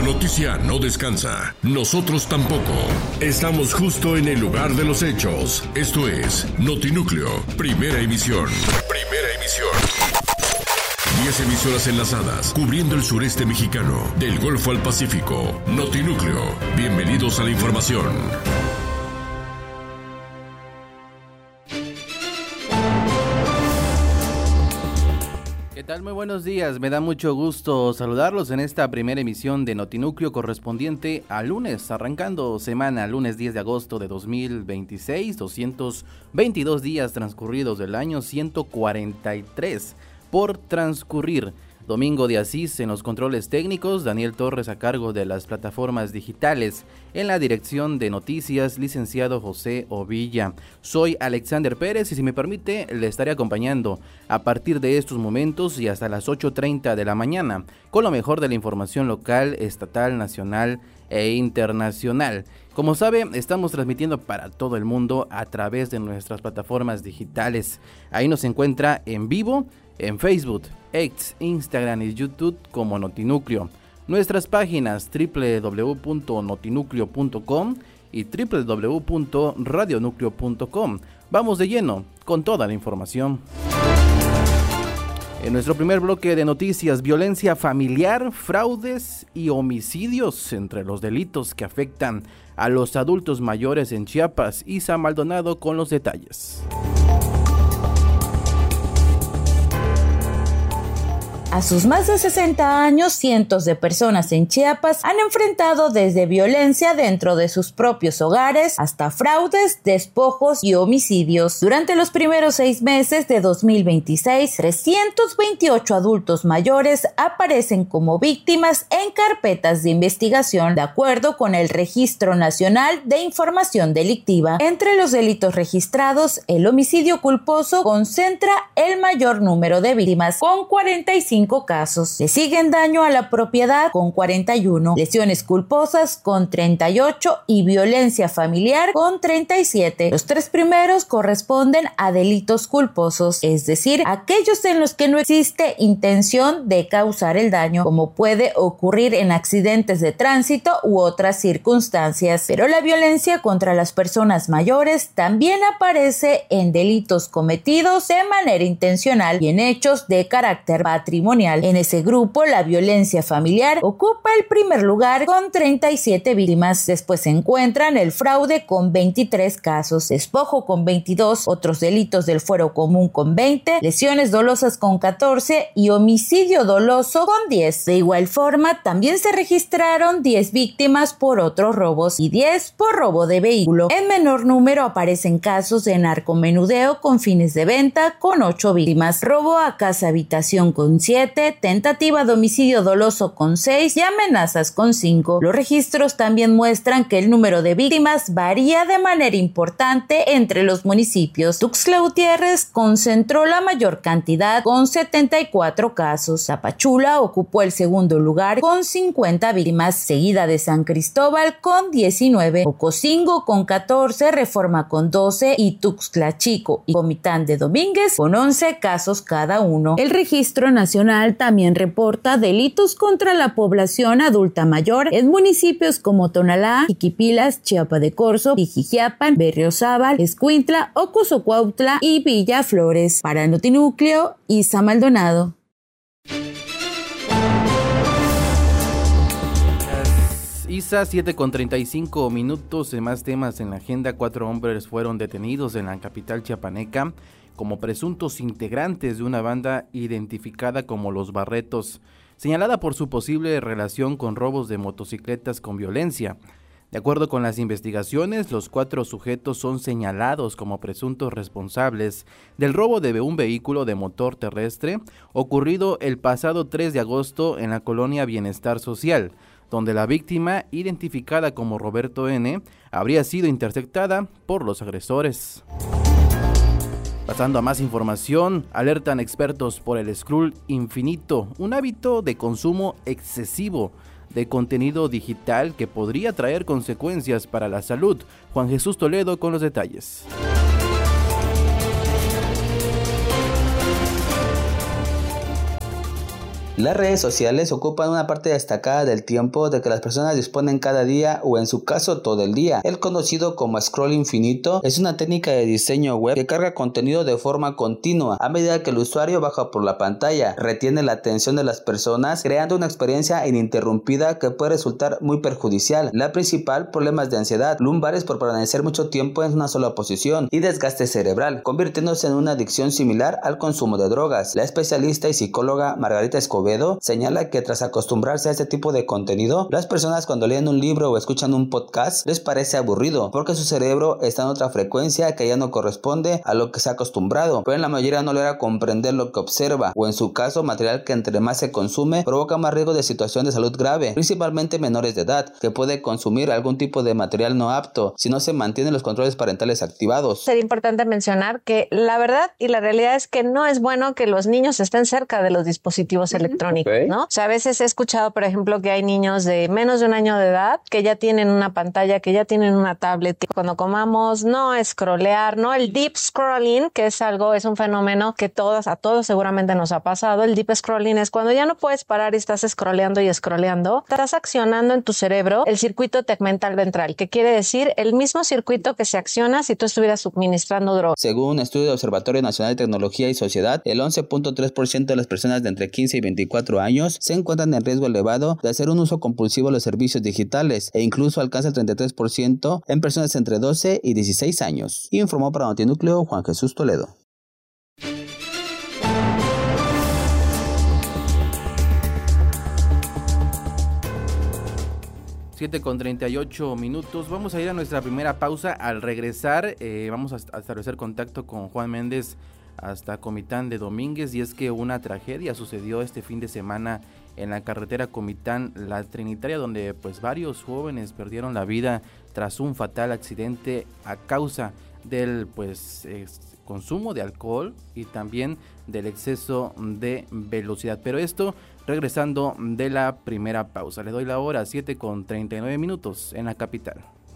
noticia no descansa. Nosotros tampoco. Estamos justo en el lugar de los hechos. Esto es Notinúcleo, primera emisión. Primera emisión. 10 emisoras enlazadas, cubriendo el sureste mexicano, del Golfo al Pacífico. Notinúcleo. Bienvenidos a la información. ¿Qué tal? Muy buenos días, me da mucho gusto saludarlos en esta primera emisión de Notinúcleo correspondiente a lunes, arrancando semana, lunes 10 de agosto de 2026, 222 días transcurridos del año, 143 por transcurrir. Domingo de Asís en los controles técnicos, Daniel Torres a cargo de las plataformas digitales, en la dirección de noticias, licenciado José Ovilla. Soy Alexander Pérez y si me permite le estaré acompañando a partir de estos momentos y hasta las 8:30 de la mañana con lo mejor de la información local, estatal, nacional e internacional. Como sabe, estamos transmitiendo para todo el mundo a través de nuestras plataformas digitales. Ahí nos encuentra en vivo en Facebook, X, Instagram y YouTube como Notinúcleo. Nuestras páginas www.notinúcleo.com y www.radionucleo.com. Vamos de lleno con toda la información. En nuestro primer bloque de noticias, violencia familiar, fraudes y homicidios entre los delitos que afectan a los adultos mayores en Chiapas. Isa Maldonado con los detalles. A sus más de 60 años, cientos de personas en Chiapas han enfrentado desde violencia dentro de sus propios hogares hasta fraudes, despojos y homicidios. Durante los primeros 6 meses de 2026, 328 adultos mayores aparecen como víctimas en carpetas de investigación, de acuerdo con el Registro Nacional de Información Delictiva. Entre los delitos registrados, el homicidio culposo concentra el mayor número de víctimas, con 45 casos. Le siguen daño a la propiedad con 41, lesiones culposas con 38 y violencia familiar con 37. Los 3 primeros corresponden a delitos culposos, es decir, aquellos en los que no existe intención de causar el daño, como puede ocurrir en accidentes de tránsito u otras circunstancias. Pero la violencia contra las personas mayores también aparece en delitos cometidos de manera intencional y en hechos de carácter patrimonial. En ese grupo, la violencia familiar ocupa el primer lugar con 37 víctimas. Después se encuentran el fraude con 23 casos, despojo con 22, otros delitos del fuero común con 20, lesiones dolosas con 14 y homicidio doloso con 10. De igual forma, también se registraron 10 víctimas por otros robos y 10 por robo de vehículo. En menor número aparecen casos de narcomenudeo con fines de venta con 8 víctimas, robo a casa habitación con 7, tentativa de homicidio doloso con 6 y amenazas con 5. Los registros también muestran que el número de víctimas varía de manera importante entre los municipios. Tuxtla Gutiérrez concentró la mayor cantidad con 74 casos. Tapachula ocupó el segundo lugar con 50 víctimas, seguida de San Cristóbal con 19, Ocosingo con 14, Reforma con 12 y Tuxtla Chico y Comitán de Domínguez con 11 casos cada uno. El Registro Nacional también reporta delitos contra la población adulta mayor en municipios como Tonalá, Jiquipilas, Chiapa de Corzo, Jijijiapan, Berriozábal, Escuintla, Ocosocuautla y Villa Flores. Para Notinúcleo, Isa Maldonado. Isa, 7:35 en más temas en la agenda. 4 hombres fueron detenidos en la capital chiapaneca como presuntos integrantes de una banda identificada como Los Barretos, señalada por su posible relación con robos de motocicletas con violencia. De acuerdo con las investigaciones, los 4 sujetos son señalados como presuntos responsables del robo de un vehículo de motor terrestre ocurrido el pasado 3 de agosto en la colonia Bienestar Social, donde la víctima, identificada como Roberto N., habría sido interceptada por los agresores. Pasando a más información, alertan expertos por el scroll infinito, un hábito de consumo excesivo de contenido digital que podría traer consecuencias para la salud. Juan Jesús Toledo con los detalles. Las redes sociales ocupan una parte destacada del tiempo de que las personas disponen cada día o en su caso todo el día. El conocido como scroll infinito es una técnica de diseño web que carga contenido de forma continua a medida que el usuario baja por la pantalla, retiene la atención de las personas, creando una experiencia ininterrumpida que puede resultar muy perjudicial. La principal, problemas de ansiedad, lumbares por permanecer mucho tiempo en una sola posición y desgaste cerebral, convirtiéndose en una adicción similar al consumo de drogas. La especialista y psicóloga Margarita Escobedo señala que tras acostumbrarse a este tipo de contenido, las personas cuando leen un libro o escuchan un podcast les parece aburrido porque su cerebro está en otra frecuencia que ya no corresponde a lo que se ha acostumbrado, pero en la mayoría no logra comprender lo que observa, o en su caso material que entre más se consume provoca más riesgo de situación de salud grave, principalmente menores de edad, que puede consumir algún tipo de material no apto si no se mantienen los controles parentales activados. Sería importante mencionar que la verdad y la realidad es que no es bueno que los niños estén cerca de los dispositivos electrónicos, ¿no? O sea, a veces he escuchado, por ejemplo, que hay niños de menos de 1 año de edad que ya tienen una pantalla, que ya tienen una tablet. Cuando comamos, no scrollear, no el deep scrolling, que es un fenómeno que a todos seguramente nos ha pasado. El deep scrolling es cuando ya no puedes parar y estás scrolleando y scrolleando. Estás accionando en tu cerebro el circuito tegmental ventral, que quiere decir el mismo circuito que se acciona si tú estuvieras suministrando droga. Según un estudio del Observatorio Nacional de Tecnología y Sociedad, el 11.3% de las personas de entre 15 y 24 años se encuentran en riesgo elevado de hacer un uso compulsivo de los servicios digitales e incluso alcanza el 33% en personas entre 12 y 16 años. Informó para Notinúcleo Juan Jesús Toledo. Con 38 minutos. Vamos a ir a nuestra primera pausa. Al regresar vamos a establecer contacto con Juan Méndez hasta Comitán de Domínguez, y es que una tragedia sucedió este fin de semana en la carretera Comitán-La Trinitaria, donde pues varios jóvenes perdieron la vida tras un fatal accidente a causa del consumo de alcohol y también del exceso de velocidad. Pero esto regresando de la primera pausa. Le doy la hora, 7:39 en la capital.